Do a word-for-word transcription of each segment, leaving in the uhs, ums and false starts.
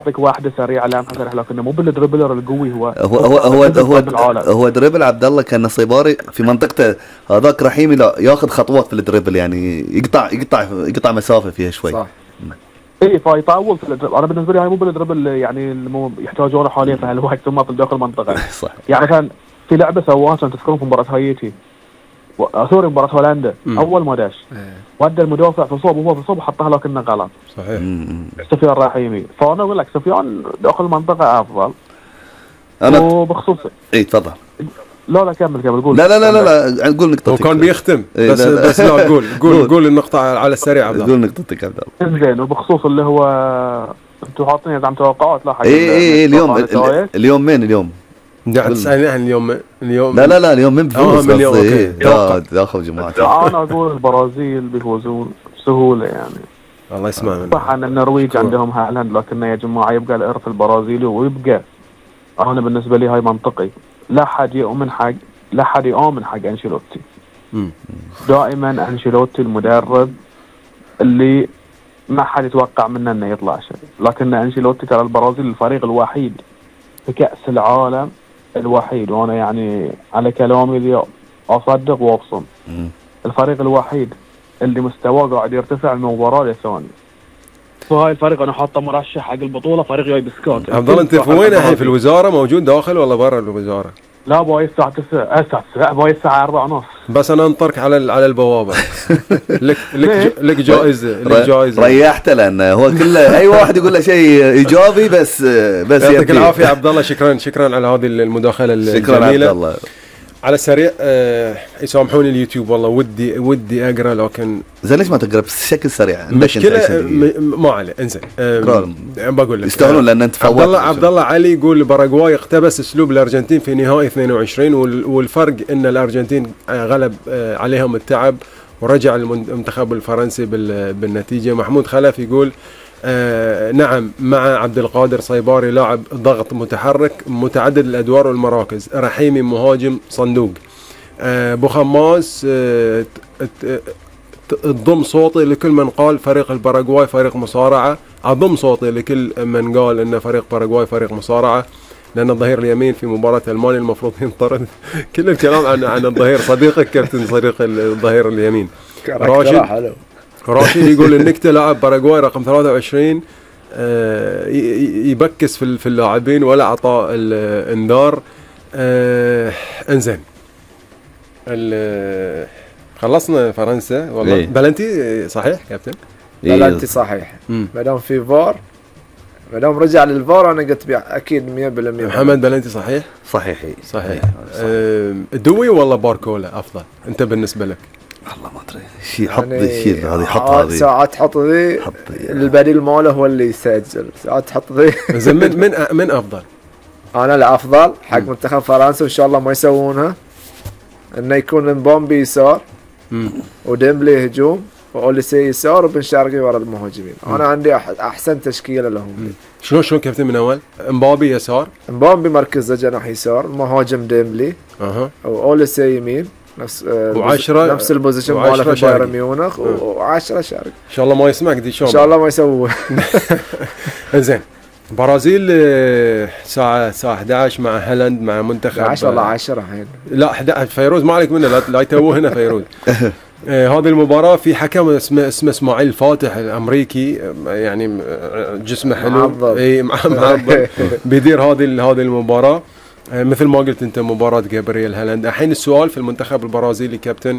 يعطيك واحده سريعه لامحه سريعه، لكنه مو بالدربلر القوي. هو هو هو هو هو, هو دربل عبد الله كان صيباري في منطقته، هذاك رحيمي لا ياخذ خطوات في الدربل، يعني يقطع يقطع يقطع مسافه فيها شوي. صح. اي فيطول في الدربل. انا بالنسبه لي هاي مو بالدربل يعني اللي يحتاجونه حاليا في هالوقت، ثم في داخل المنطقه. صح. يعني مثلا في لعبه سواها كان تذكرون في مباراه هايتي و... سوري مباراه هولندا، اول ما داش ودى المدافع في صوب وهو في صوب حطها لكنه غلط. صحيح. سفيان رحيمي. فانا اقول لك سفيان داخل المنطقه افضل. انا وبخصوص اي تفضل. لا لا كمل كمل قول. لا لا لا لا, لا. قول نقطتك. هو كان بيختم إيه بس لا لا. بس لا قول قول قول النقطه على السريع عبد الله. قول نقطتك عبد الله. زين. وبخصوص اللي هو انتم حاطين دعم توقعات لا حق. اي اي اليوم اليوم مين اليوم؟ قاعد تسالني عن اليوم اليوم لا لا لا اليوم من بفوز اه اليوم اوكي داخل جماعه. انا اقول البرازيل بيفوزون بسهوله يعني. الله يسمع منك. صح ان النرويج عندهم هالاند، لكن يا جماعه يبقى الارث البرازيلي ويبقى انا بالنسبه لي هاي منطقي. لا حد يؤمن حق لا حد يؤمن حق انشيلوتي. دائما انشيلوتي المدرب اللي ما حد يتوقع منه انه يطلع شيء، لكن انشيلوتي ترى البرازيل الفريق الوحيد في كأس العالم الوحيد، وانا يعني على كلامي اللي اصدق وابصم، الفريق الوحيد اللي مستواه قاعد يرتفع من مباراه لثانيه. فهاي الفريق انا حاطه مرشح حق البطوله، فريق جاي بسكوت. عبد الله انت في وين الحين؟ في الوزاره موجود داخل ولا برا الوزاره؟ لا باي الساعه تسعة الساعه تسعة باي الساعه أربعة ونص. بس انا انطرك على على البوابه. لك لك لك جائزه لك جائزه. ريحته لانه هو كله اي واحد يقول له شيء ايجابي بس بس يعطيك العافيه عبد الله. شكرا شكرا على هذه المداخله الجميله. شكرا عبد الله. على السريع آه يسامحوني اليوتيوب والله ودي ودي اقرا لكن زين ليش ما تقرا بشكل سريع؟ مشكله ما عليه. انزين بقول لك يستاهلون لان انت عبد الله عبد الله علي يقول باراغواي اقتبس اسلوب الارجنتين في نهائي اثنين وعشرين، والفرق ان الارجنتين غلب عليهم التعب ورجع المنتخب الفرنسي بالنتيجه. محمود خلف يقول آه نعم مع عبد القادر صيباري لاعب ضغط متحرك متعدد الادوار والمراكز، رحيمي مهاجم صندوق. آه ابو خماس آه اضم صوتي لكل من قال فريق الباراغواي فريق مصارعه، اضم صوتي لكل من قال ان فريق باراغواي فريق مصارعه، لان الظهير اليمين في مباراه المانيا المفروض ينطرد. كل الكلام عن عن الظهير صديقك كابتن صديق الظهير اليمين. راشد راشد يقول النكته لاعب باراغواي رقم ثلاثة وعشرين آه يبكس في في اللاعبين ولا اعطاء الانذار. آه انزين خلصنا فرنسا والله. إيه؟ بلنتي صحيح كابتن؟ إيه؟ بلنتي صحيح. ما دام في فار ما دام رجع للفار انا قلت اكيد مية بالمية. محمد بلنتي صحيح؟ صحيح صحيح. آه دوي ولا باركولا افضل انت بالنسبه لك؟ والله ما ادري شيء حط ذي شيء هذه حط هذه ساعات حط ذي البديل ماله هو اللي يسجل، ساعات حط ذي. زين من من من افضل؟ انا الافضل حق منتخب فرنسا وان شاء الله ما يسوونها انه يكون مبامبي يسار وديمبلي هجوم واوليسي يسار وبن شرقي ورا المهاجمين. مم. انا عندي احسن تشكيله لهم. شلون شلون كابتن من اول؟ مبابي يسار، مبامبي مركزه جناح يسار، مهاجم ديمبلي اها واوليسي يمين نفس وعشرة نفس البوزيشن ماله في بايرن ميونخ وعشرة شارك. ان شاء الله ما يسمعك دي شلون ان شاء الله ما يسووه. زين برازيل ساعة ساعة احد عشر مع هالاند مع منتخب عشرة والله عشرة الحين. لا احد عشر فيروز ما عليك منه لا, لا يتوه هنا فيروز. آه هذه المباراة في حكم اسمه اسمه اسماعيل فاتح الامريكي يعني جسمه حلو اي معضل بيدير هذه هذه المباراة. آه مثل ما قلت انت مباراة جابرييل هالاند. الحين السؤال في المنتخب البرازيلي كابتن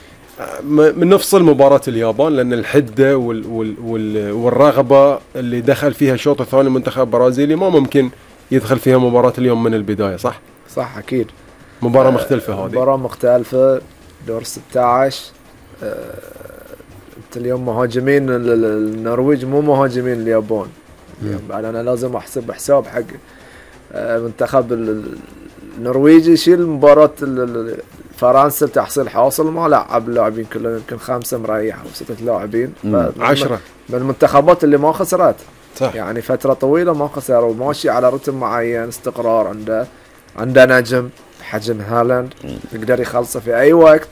من نفصل مباراة اليابان لأن الحدة وال وال وال والرغبة اللي دخل فيها الشوط الثاني المنتخب البرازيلي ما ممكن يدخل فيها مباراة اليوم من البداية صح؟ صح أكيد. مباراة آه مختلفة هذه. مباراة مختلفة دور ستة عشر. آه أنت اليوم مهاجمين النرويج مو مهاجمين اليابان. بعد أنا لازم أحسب حساب حق آه منتخب النرويجي يشيل مباراة فرنسا بتحصيل حاصل ما لعب اللاعبين كلهم يمكن خمسة مريح أو ستة لاعبين. عشرة من المنتخبات اللي ما خسرت صح. يعني فترة طويلة ما خسر وماشي على رتم معين استقرار عنده عنده نجم حجم هالاند يقدر يخلصه في أي وقت.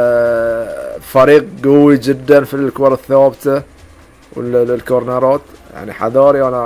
آه فريق قوي جدا في الكرة الثابتة والكورنرات. يعني حذاري انا